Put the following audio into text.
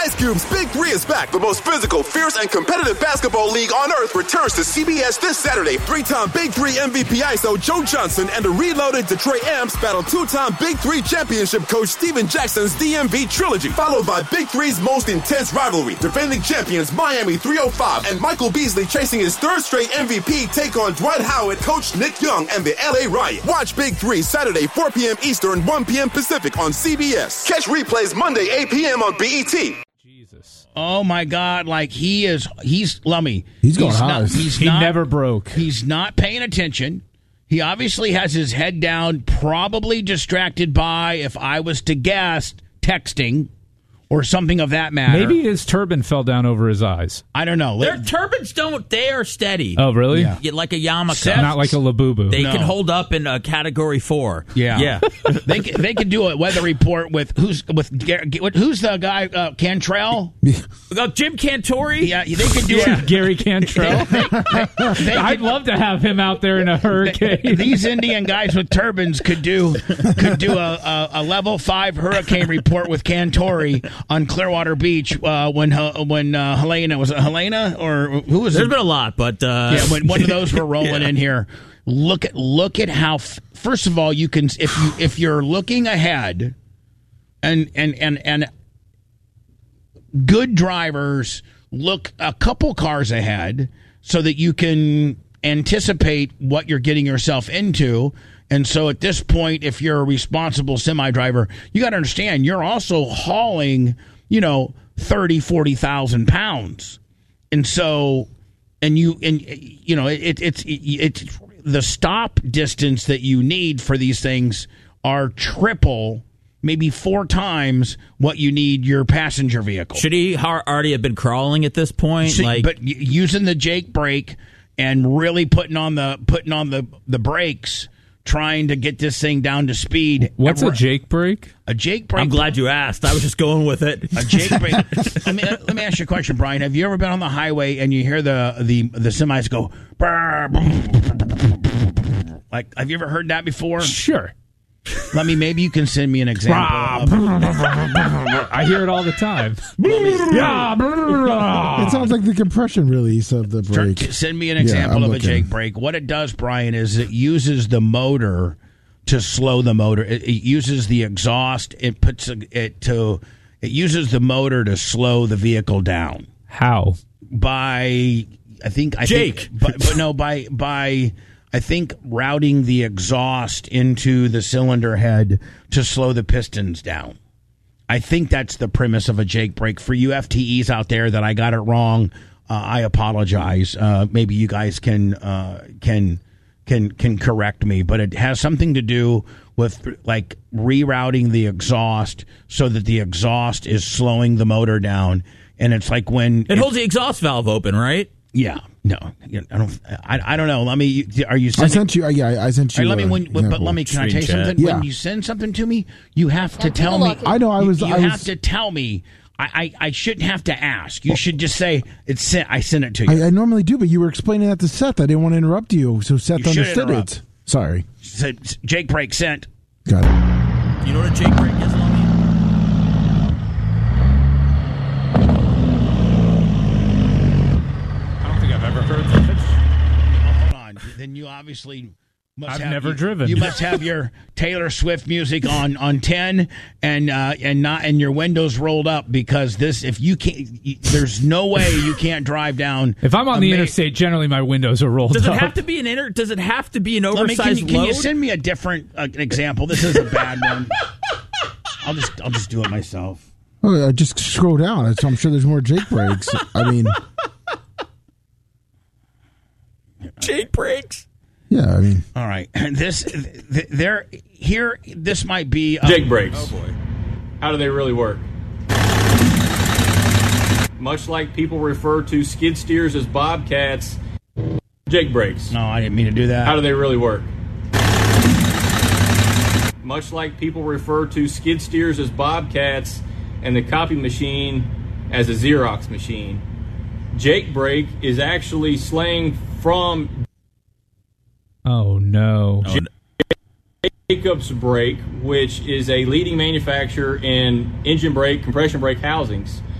Ice Cube's Big Three is back. The most physical, fierce, and competitive basketball league on earth returns to CBS this Saturday. Three-time Big Three MVP ISO Joe Johnson and the reloaded Detroit Amps battle two-time Big Three championship coach Steven Jackson's DMV trilogy, followed by Big Three's most intense rivalry. Defending champions Miami 305 and Michael Beasley chasing his third straight MVP take on Dwight Howard, coach Nick Young, and the LA Riot. Watch Big Three Saturday 4 p.m. Eastern, 1 p.m. Pacific on CBS. Catch replays Monday 8 p.m. on BET. Jesus. Oh my God! Like he's Lummy. He's going high. He never broke. He's not paying attention. He obviously has his head down, probably distracted by, if I was to guess, texting or something of that matter. Maybe his turban fell down over his eyes. I don't know. Their turbans they are steady. Oh, really? Yeah. Like a yarmulke. Not like a labubu. They can hold up in a category 4. Yeah. they can do a weather report with who's the guy, Cantrell? Jim Cantori? Yeah, they could do Gary Cantrell. I'd love to have him out there in a hurricane. These Indian guys with turbans could do a level 5 hurricane report with Cantori on Clearwater Beach when Helena, was it Helena or who was it? There's been a lot, but when one of those were rolling in here. Look at how first of all you can if you're looking ahead and good drivers look a couple cars ahead so that you can anticipate what you're getting yourself into. And so at this point, if you're a responsible semi-driver, you got to understand you're also hauling, 30, 40,000 pounds. And so, it's the stop distance that you need for these things are triple, maybe 4 times what you need your passenger vehicle. Should he already have been crawling at this point? But using the Jake brake and really putting on the brakes, trying to get this thing down to speed. What's a Jake brake? A Jake brake. I'm glad you asked. I was just going with it. A Jake brake. Let me ask you a question, Brian. Have you ever been on the highway and you hear the semis go? Like, have you ever heard that before? Sure. Maybe you can send me an example. I hear it all the time. It sounds like the compression release of the brake. Send me an example of a Jake brake. What it does, Brian, is it uses the motor to slow the motor. It uses the exhaust. It uses the motor to slow the vehicle down. How? By routing the exhaust into the cylinder head to slow the pistons down. I think that's the premise of a Jake brake. For you FTEs out there that I got it wrong, I apologize. Maybe you guys can correct me, but it has something to do with like rerouting the exhaust so that the exhaust is slowing the motor down. And it's like when it holds the exhaust valve open, right? Yeah. No, I don't know. Are you sending? I sent you. I sent you. Right, can I tell you something? Yeah. When you send something to me, you have to tell me. I know. You have to tell me. I shouldn't have to ask. You should just say it's sent. I sent it to you. I normally do, but you were explaining that to Seth. I didn't want to interrupt you, so Seth understood it. Sorry. Said Jake brake sent. Got it. You know what a Jake brake is, Lummy? Hold on. Then you obviously must I've never driven. You must have your Taylor Swift music on 10 and your windows rolled up, because if you can't, there's no way you can't drive down. If I'm on the interstate, generally my windows are rolled up. Does it have to be an oversized Can load? you send me a different example? This is a bad one. I'll just do it myself. Oh, just scroll down. I'm sure there's more Jake brakes. I mean, Jake brakes. Yeah, I mean. All right. This might be Jake brakes. Oh boy. How do they really work? Much like people refer to skid steers as bobcats, Jake brakes. No, I didn't mean to do that. How do they really work? Much like people refer to skid steers as bobcats and the copy machine as a Xerox machine, Jake brake is actually slang from Oh, no. Jacobs Brake, which is a leading manufacturer in engine brake, compression brake housings.